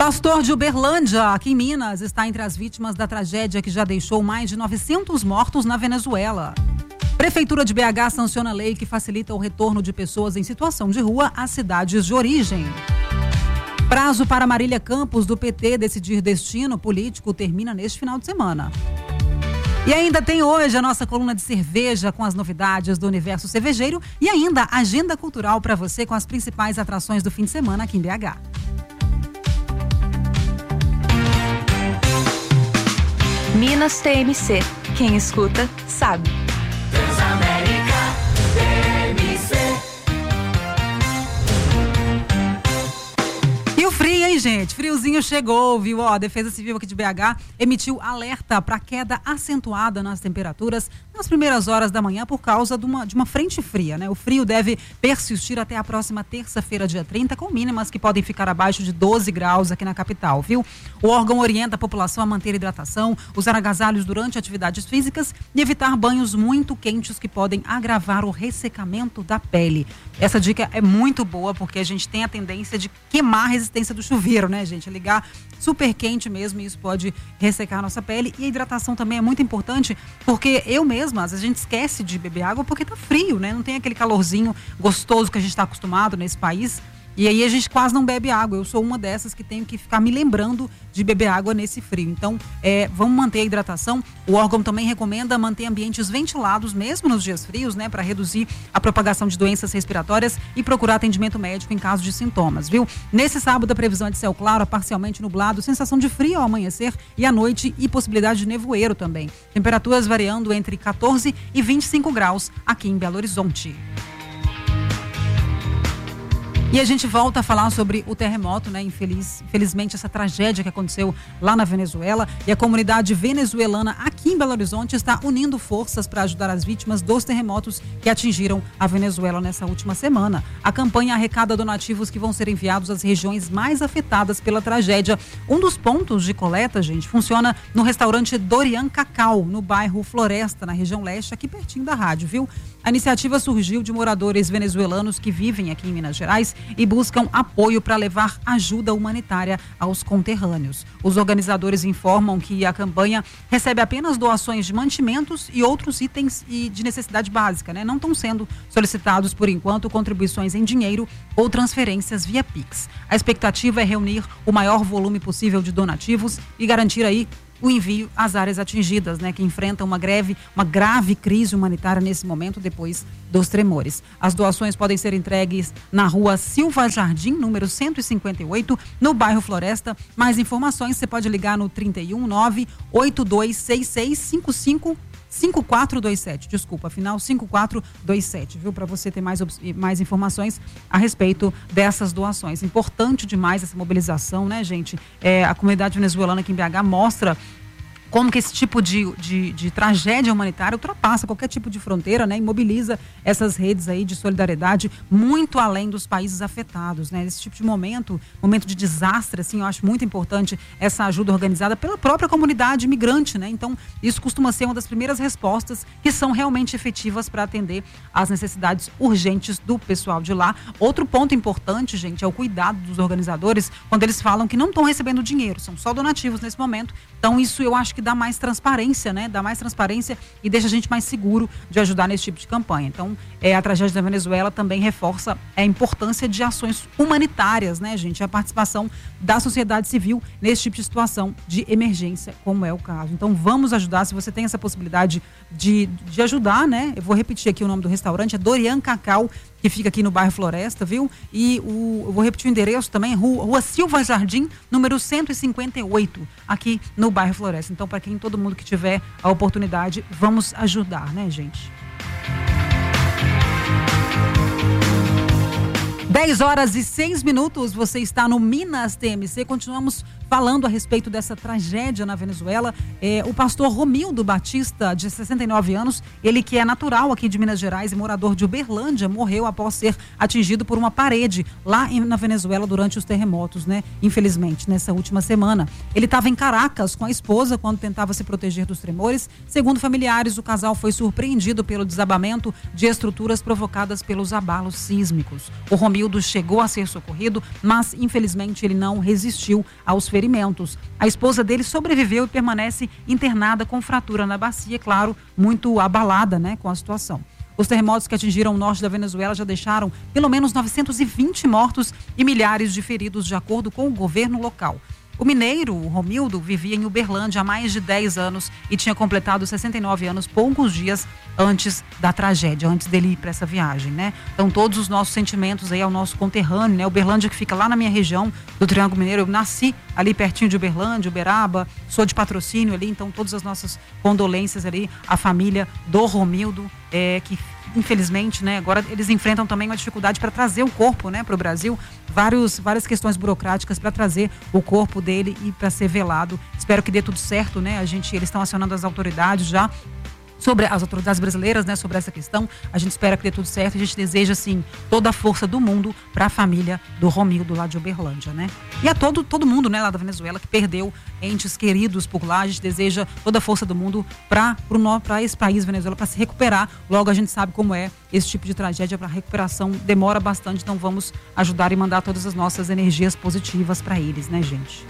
Pastor de Uberlândia, aqui em Minas, está entre as vítimas da tragédia que já deixou mais de 900 mortos na Venezuela. Prefeitura de BH sanciona a lei que facilita o retorno de pessoas em situação de rua às cidades de origem. Prazo para Marília Campos, do PT, decidir destino político termina neste final de semana. E ainda tem hoje a nossa coluna de cerveja com as novidades do universo cervejeiro e ainda agenda cultural para você com as principais atrações do fim de semana aqui em BH. Minas TMC. Quem escuta, sabe. Transamérica TMC. E o frio, hein, gente? Friozinho chegou, viu? Ó, a Defesa Civil aqui de BH emitiu alerta para queda acentuada nas temperaturas nas primeiras horas da manhã por causa de uma frente fria, né? O frio deve persistir até a próxima terça-feira, dia 30, com mínimas que podem ficar abaixo de 12 graus aqui na capital, viu? O órgão orienta a população a manter hidratação, usar agasalhos durante atividades físicas e evitar banhos muito quentes que podem agravar o ressecamento da pele. Essa dica é muito boa porque a gente tem a tendência de queimar a resistência do chuveiro, né, gente? Ligar super quente mesmo e isso pode ressecar a nossa pele. E a hidratação também é muito importante porque eu mesma, às vezes a gente esquece de beber água porque tá frio, né? Não tem aquele calorzinho gostoso que a gente está acostumado nesse país. E aí a gente quase não bebe água. Eu sou uma dessas que tenho que ficar me lembrando de beber água nesse frio. Então, vamos manter a hidratação. O órgão também recomenda manter ambientes ventilados, mesmo nos dias frios, né? Para reduzir a propagação de doenças respiratórias e procurar atendimento médico em caso de sintomas, viu? Nesse sábado, a previsão é de céu claro, parcialmente nublado, sensação de frio ao amanhecer e à noite e possibilidade de nevoeiro também. Temperaturas variando entre 14 e 25 graus aqui em Belo Horizonte. E a gente volta a falar sobre o terremoto, né? Infelizmente, essa tragédia que aconteceu lá na Venezuela. E a comunidade venezuelana aqui em Belo Horizonte está unindo forças para ajudar as vítimas dos terremotos que atingiram a Venezuela nessa última semana. A campanha arrecada donativos que vão ser enviados às regiões mais afetadas pela tragédia. Um dos pontos de coleta, gente, funciona no restaurante Dorian Cacau, no bairro Floresta, na região leste, aqui pertinho da rádio, viu? A iniciativa surgiu de moradores venezuelanos que vivem aqui em Minas Gerais e buscam apoio para levar ajuda humanitária aos conterrâneos. Os organizadores informam que a campanha recebe apenas doações de mantimentos e outros itens de necessidade básica, né? Não estão sendo solicitados, por enquanto, contribuições em dinheiro ou transferências via Pix. A expectativa é reunir o maior volume possível de donativos e garantir aí o envio às áreas atingidas, né, que enfrentam uma grave crise humanitária nesse momento, depois dos tremores. As doações podem ser entregues na rua Silva Jardim, número 158, no bairro Floresta. Mais informações você pode ligar no 319-8266-5427. Desculpa, final 5427, viu? Para você ter mais informações a respeito dessas doações. Importante demais essa mobilização, né, gente? A comunidade venezuelana aqui em BH mostra como que esse tipo de tragédia humanitária ultrapassa qualquer tipo de fronteira, né? E mobiliza essas redes aí de solidariedade muito além dos países afetados, né? Esse tipo de momento de desastre, assim, eu acho muito importante essa ajuda organizada pela própria comunidade imigrante, né? Então, isso costuma ser uma das primeiras respostas que são realmente efetivas para atender às necessidades urgentes do pessoal de lá. Outro ponto importante, gente, é o cuidado dos organizadores quando eles falam que não estão recebendo dinheiro, são só donativos nesse momento. Então, isso eu acho que dá mais transparência, né? Dá mais transparência e deixa a gente mais seguro de ajudar nesse tipo de campanha. Então, a tragédia da Venezuela também reforça a importância de ações humanitárias, né, gente? A participação da sociedade civil nesse tipo de situação de emergência, como é o caso. Então, vamos ajudar. Se você tem essa possibilidade de ajudar, né? Eu vou repetir aqui o nome do restaurante, é Dorian Cacau, que fica aqui no bairro Floresta, viu? E eu vou repetir o endereço também, Rua Silva Jardim, número 158, aqui no bairro Floresta. Então, para todo mundo que tiver a oportunidade, vamos ajudar, né, gente? 10h06, você está no Minas TMC. Continuamos falando a respeito dessa tragédia na Venezuela. O pastor Romildo Batista, de 69 anos, ele que é natural aqui de Minas Gerais e morador de Uberlândia, morreu após ser atingido por uma parede lá na Venezuela durante os terremotos, né? Infelizmente, nessa última semana. Ele estava em Caracas com a esposa quando tentava se proteger dos tremores. Segundo familiares, o casal foi surpreendido pelo desabamento de estruturas provocadas pelos abalos sísmicos. O Romildo chegou a ser socorrido, mas infelizmente ele não resistiu aos ferimentos. A esposa dele sobreviveu e permanece internada com fratura na bacia, claro, muito abalada, né, com a situação. Os terremotos que atingiram o norte da Venezuela já deixaram pelo menos 920 mortos e milhares de feridos, de acordo com o governo local. O mineiro, o Romildo, vivia em Uberlândia há mais de 10 anos e tinha completado 69 anos poucos dias antes da tragédia, antes dele ir para essa viagem, né? Então, todos os nossos sentimentos aí ao nosso conterrâneo, né? Uberlândia, que fica lá na minha região do Triângulo Mineiro. Eu nasci ali pertinho de Uberlândia, Uberaba, sou de Patrocínio ali, então todas as nossas condolências ali à família do Romildo, que infelizmente, né, agora eles enfrentam também uma dificuldade para trazer o corpo, né, para o Brasil, várias questões burocráticas para trazer o corpo dele e para ser velado. Espero que dê tudo certo, né? Eles estão acionando as autoridades já, sobre as autoridades brasileiras, né, sobre essa questão. A gente espera que dê tudo certo. A gente deseja, assim, toda a força do mundo para a família do Romildo lá de Uberlândia, né? E a todo mundo, né, lá da Venezuela que perdeu entes queridos por lá. A gente deseja toda a força do mundo para esse país, Venezuela, para se recuperar. Logo, a gente sabe como é esse tipo de tragédia. Para recuperação demora bastante, então vamos ajudar e mandar todas as nossas energias positivas para eles, né, gente?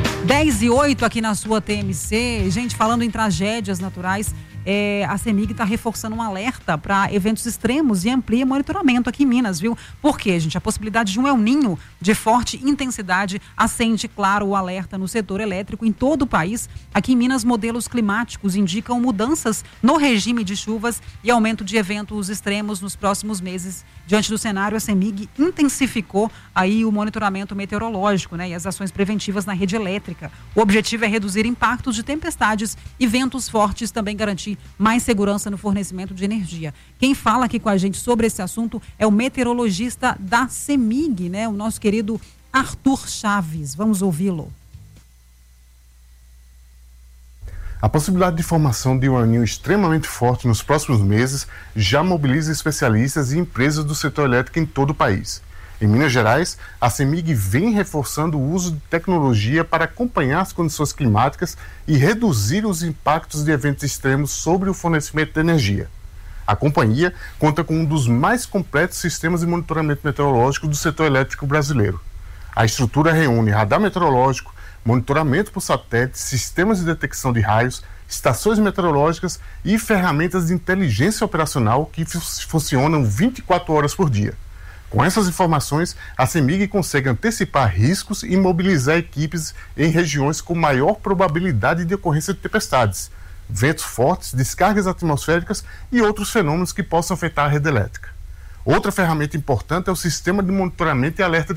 10:08 aqui na sua TMC. Gente, falando em tragédias naturais, a CEMIG está reforçando um alerta para eventos extremos e amplia monitoramento aqui em Minas, viu? Por quê, gente? A possibilidade de um El Ninho de forte intensidade acende, claro, o alerta no setor elétrico em todo o país. Aqui em Minas, modelos climáticos indicam mudanças no regime de chuvas e aumento de eventos extremos nos próximos meses. Diante do cenário, a CEMIG intensificou aí o monitoramento meteorológico, né, e as ações preventivas na rede elétrica. O objetivo é reduzir impactos de tempestades e ventos fortes, também garantir mais segurança no fornecimento de energia. Quem fala aqui com a gente sobre esse assunto é o meteorologista da CEMIG, né, o nosso querido Arthur Chaves. Vamos ouvi-lo. A possibilidade de formação de um El Ninho extremamente forte nos próximos meses já mobiliza especialistas e empresas do setor elétrico em todo o país. Em Minas Gerais, a CEMIG vem reforçando o uso de tecnologia para acompanhar as condições climáticas e reduzir os impactos de eventos extremos sobre o fornecimento de energia. A companhia conta com um dos mais completos sistemas de monitoramento meteorológico do setor elétrico brasileiro. A estrutura reúne radar meteorológico, monitoramento por satélite, sistemas de detecção de raios, estações meteorológicas e ferramentas de inteligência operacional que funcionam 24 horas por dia. Com essas informações, a CEMIG consegue antecipar riscos e mobilizar equipes em regiões com maior probabilidade de ocorrência de tempestades, ventos fortes, descargas atmosféricas e outros fenômenos que possam afetar a rede elétrica. Outra ferramenta importante é o sistema de monitoramento e alerta de